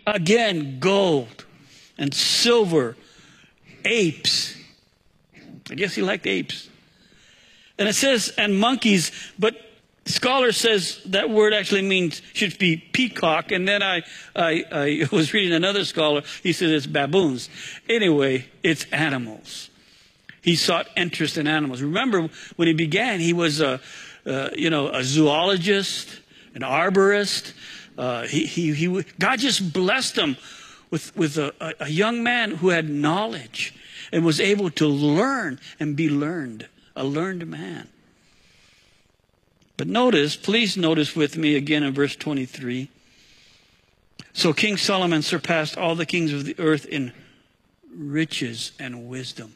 Again, gold and silver, apes. I guess he liked apes. And it says, and monkeys, but scholar says that word actually means, should be peacock. And then I was reading another scholar, he said it's baboons. Anyway, it's animals. He sought interest in animals. Remember, when he began, he was a zoologist, an arborist. God just blessed him with a young man who had knowledge and was able to learn and be learned, a learned man. But notice, please notice with me again in verse 23. So King Solomon surpassed all the kings of the earth in riches and wisdom.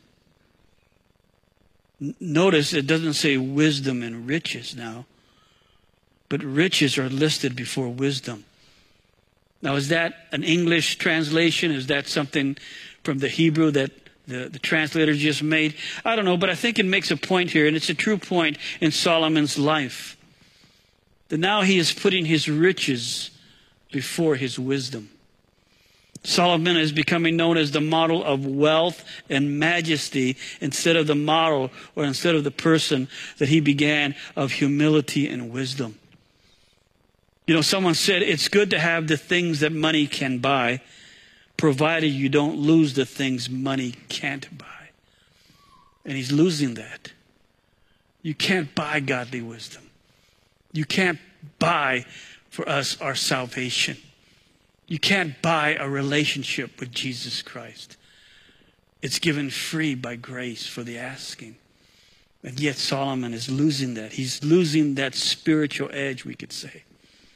Notice it doesn't say wisdom and riches now, but riches are listed before wisdom. Now, is that an English translation? Is that something from the Hebrew that the translator just made? I don't know, but I think it makes a point here, and it's a true point in Solomon's life. That now he is putting his riches before his wisdom. Solomon is becoming known as the model of wealth and majesty instead of the model or instead of the person that he began of humility and wisdom. You know, someone said it's good to have the things that money can buy, provided you don't lose the things money can't buy. And he's losing that. You can't buy godly wisdom. You can't buy for us our salvation. You can't buy a relationship with Jesus Christ. It's given free by grace for the asking. And yet Solomon is losing that. He's losing that spiritual edge, we could say.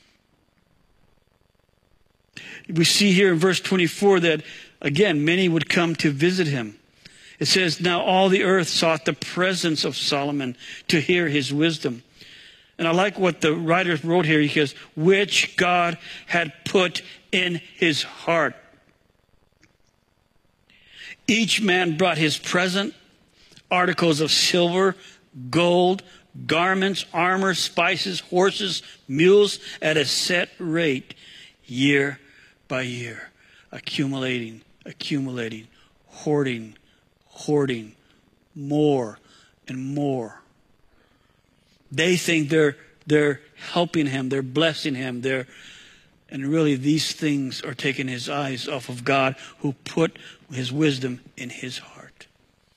We see here in verse 24 that, again, many would come to visit him. It says, now all the earth sought the presence of Solomon to hear his wisdom. And I like what the writer wrote here. He says, which God had put in his heart. Each man brought his present, articles of silver, gold, garments, armor, spices, horses, mules, at a set rate, year by year, accumulating, hoarding, more and more. They think they're helping him, they're blessing him, and really these things are taking his eyes off of God, who put his wisdom in his heart.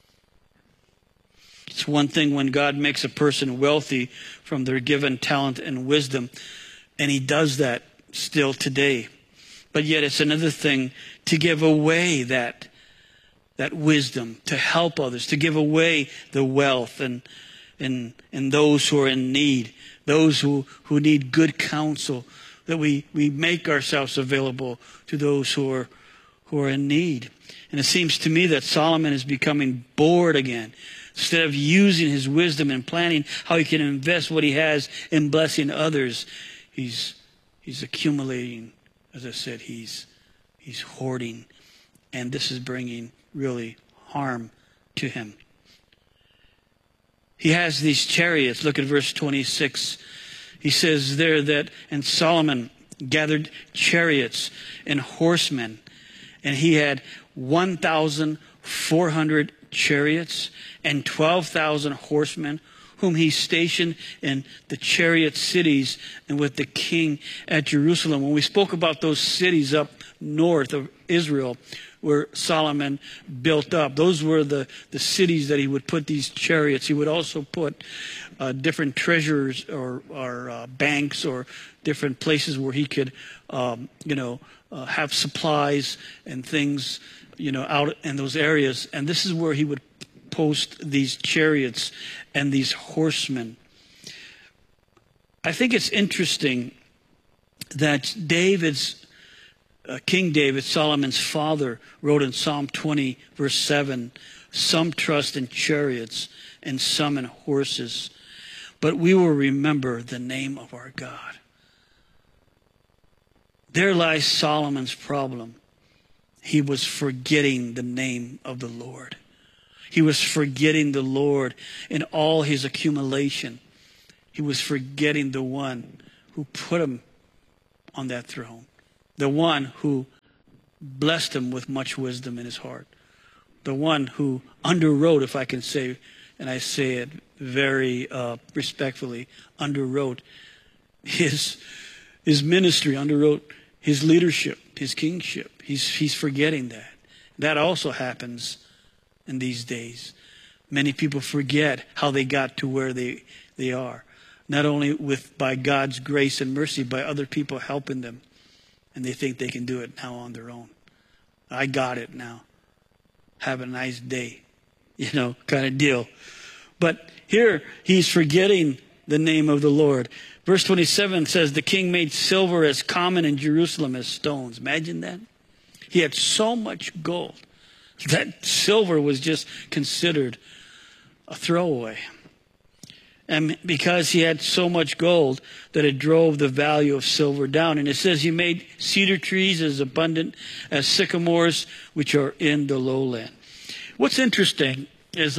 It's one thing when God makes a person wealthy from their given talent and wisdom, and he does that still today. But yet it's another thing to give away that wisdom, to help others, to give away the wealth and those who are in need, those who need good counsel, that we make ourselves available to those who are in need. And it seems to me that Solomon is becoming bored again. Instead of using his wisdom and planning how he can invest what he has in blessing others, he's accumulating. As I said, he's hoarding. And this is bringing really harm to him. He has these chariots. Look at verse 26. He says there that, and Solomon gathered chariots and horsemen. And he had 1,400 chariots and 12,000 horsemen, whom he stationed in the chariot cities and with the king at Jerusalem. When we spoke about those cities up north of Israel, where Solomon built up, those were the cities that he would put these chariots. He would also put different treasures or banks or different places where he could, have supplies and things, out in those areas. And this is where he would post these chariots and these horsemen. I think it's interesting that King David, Solomon's father, wrote in Psalm 20, verse 7, some trust in chariots and some in horses, but we will remember the name of our God. There lies Solomon's problem. He was forgetting the name of the Lord. He was forgetting the Lord in all his accumulation. He was forgetting the one who put him on that throne. The one who blessed him with much wisdom in his heart. The one who underwrote, if I can say, and I say it very respectfully, underwrote his ministry, underwrote his leadership, his kingship. He's forgetting that. That also happens in these days. Many people forget how they got to where they are. Not only by God's grace and mercy, by other people helping them. And they think they can do it now on their own. I got it now. Have a nice day. Kind of deal. But here he's forgetting the name of the Lord. Verse 27 says, the king made silver as common in Jerusalem as stones. Imagine that. He had so much gold that silver was just considered a throwaway. And because he had so much gold that it drove the value of silver down. And it says he made cedar trees as abundant as sycamores, which are in the lowland. What's interesting as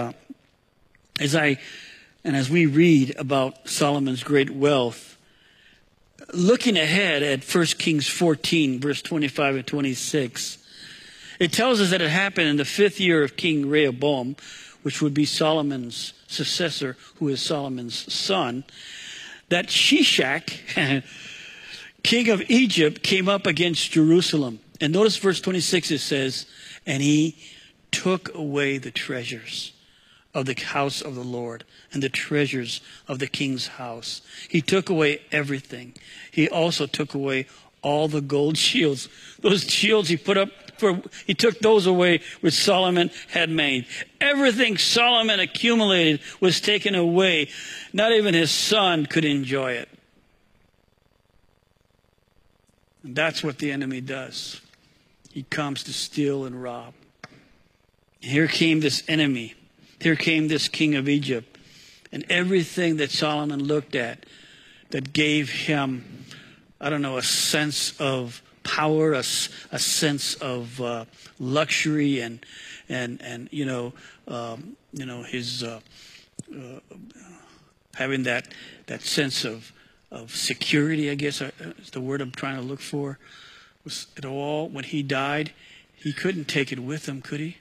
we read about Solomon's great wealth, looking ahead at 1 Kings 14, verse 25 and 26, it tells us that it happened in the 5th year of King Rehoboam, which would be Solomon's successor, who is Solomon's son, that Shishak, king of Egypt, came up against Jerusalem. And notice verse 26, it says, and he took away the treasures of the house of the Lord and the treasures of the king's house. He took away everything. He also took away all the gold shields. Those shields he put up, he took those away which Solomon had made. Everything Solomon accumulated was taken away. Not even his son could enjoy it. And that's what the enemy does. He comes to steal and rob. Here came this enemy. Here came this king of Egypt. And everything that Solomon looked at that gave him, a sense of power, a sense of luxury and his having that sense of security, I guess is the word I'm trying to look for. Was it all, when he died, he couldn't take it with him, could he?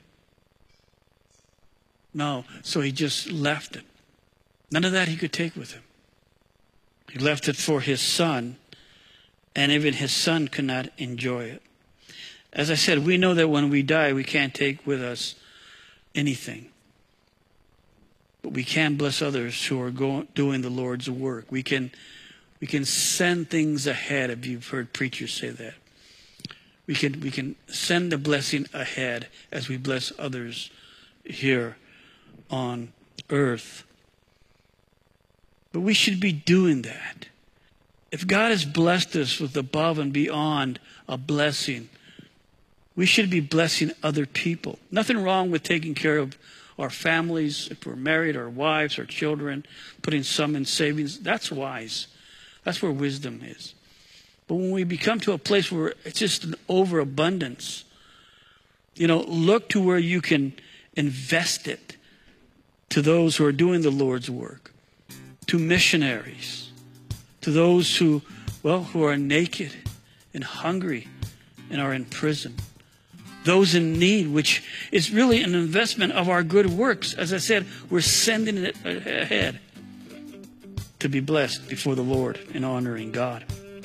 No, so he just left it. None of that he could take with him. He left it for his son, and even his son could not enjoy it. As I said, we know that when we die, we can't take with us anything. But we can bless others who are doing the Lord's work. We can send things ahead, if you've heard preachers say that. We can send the blessing ahead as we bless others here on earth. But we should be doing that. If God has blessed us with above and beyond a blessing, we should be blessing other people. Nothing wrong with taking care of our families, if we're married, our wives, our children, putting some in savings. That's wise. That's where wisdom is. But when we become to a place where it's just an overabundance, look to where you can invest it to those who are doing the Lord's work, to missionaries, to those who are naked and hungry and are in prison, those in need, which is really an investment of our good works. As I said, we're sending it ahead to be blessed before the Lord and honoring God.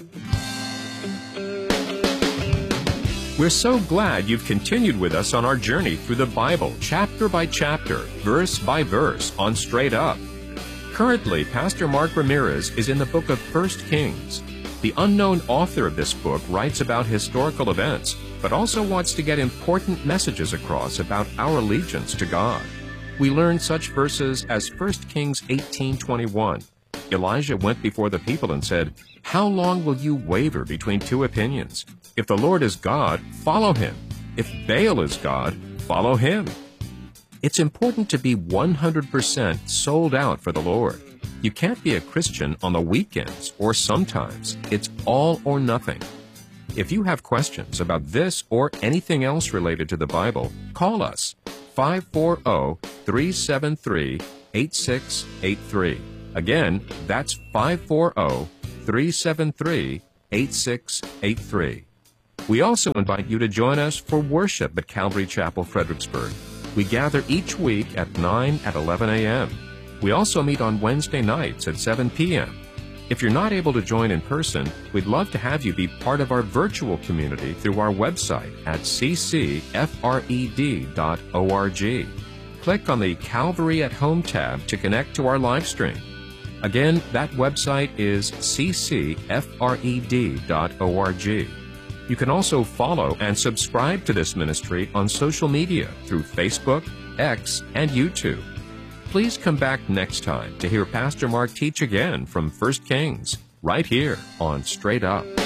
We're so glad you've continued with us on our journey through the Bible, chapter by chapter, verse by verse, on Straight Up. Currently, Pastor Mark Ramirez is in the book of 1 Kings. The unknown author of this book writes about historical events, but also wants to get important messages across about our allegiance to God. We learn such verses as 1 Kings 18:21. Elijah went before the people and said, "How long will you waver between two opinions? If the Lord is God, follow him. If Baal is God, follow him." It's important to be 100% sold out for the Lord. You can't be a Christian on the weekends or sometimes. It's all or nothing. If you have questions about this or anything else related to the Bible, call us 540-373-8683. Again, that's 540-373-8683. We also invite you to join us for worship at Calvary Chapel, Fredericksburg. We gather each week at 9 at 11 a.m. We also meet on Wednesday nights at 7 p.m. If you're not able to join in person, we'd love to have you be part of our virtual community through our website at ccfred.org. Click on the Calvary at Home tab to connect to our live stream. Again, that website is ccfred.org. You can also follow and subscribe to this ministry on social media through Facebook, X, and YouTube. Please come back next time to hear Pastor Mark teach again from 1 Kings, right here on Straight Up.